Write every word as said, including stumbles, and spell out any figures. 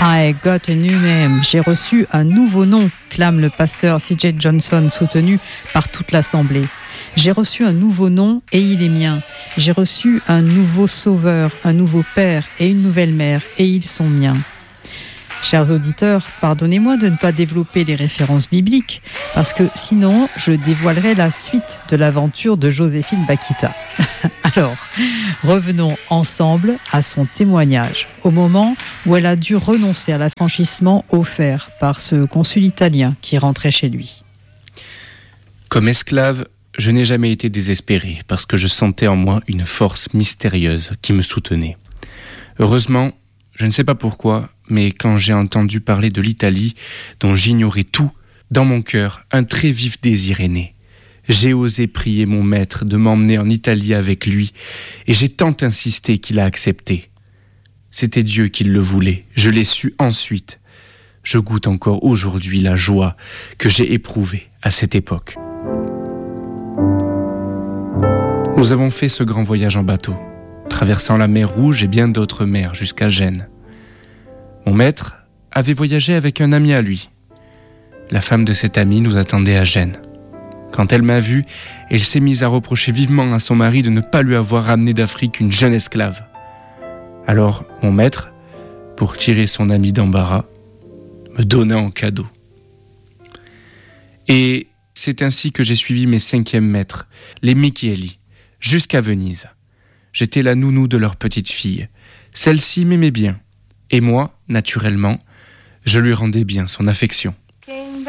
I got a new name. J'ai reçu un nouveau nom, clame le pasteur C J Johnson, soutenu par toute l'Assemblée. J'ai reçu un nouveau nom et il est mien. J'ai reçu un nouveau sauveur, un nouveau père et une nouvelle mère et ils sont miens. Chers auditeurs, pardonnez-moi de ne pas développer les références bibliques, parce que sinon, je dévoilerai la suite de l'aventure de Joséphine Bakhita. Alors, revenons ensemble à son témoignage, au moment où elle a dû renoncer à l'affranchissement offert par ce consul italien qui rentrait chez lui. Comme esclave, je n'ai jamais été désespéré, parce que je sentais en moi une force mystérieuse qui me soutenait. Heureusement, je ne sais pas pourquoi, mais quand j'ai entendu parler de l'Italie, dont j'ignorais tout, dans mon cœur, un très vif désir est né. J'ai osé prier mon maître de m'emmener en Italie avec lui, et j'ai tant insisté qu'il a accepté. C'était Dieu qui le voulait, je l'ai su ensuite. Je goûte encore aujourd'hui la joie que j'ai éprouvée à cette époque. Nous avons fait ce grand voyage en bateau, traversant la mer Rouge et bien d'autres mers jusqu'à Gênes. Mon maître avait voyagé avec un ami à lui. La femme de cet ami nous attendait à Gênes. Quand elle m'a vu, elle s'est mise à reprocher vivement à son mari de ne pas lui avoir ramené d'Afrique une jeune esclave. Alors mon maître, pour tirer son ami d'embarras, me donna en cadeau. Et c'est ainsi que j'ai suivi mes cinquièmes maîtres, les Michieli, jusqu'à Venise. J'étais la nounou de leur petite fille. Celle-ci m'aimait bien. Et moi, naturellement, je lui rendais bien son affection.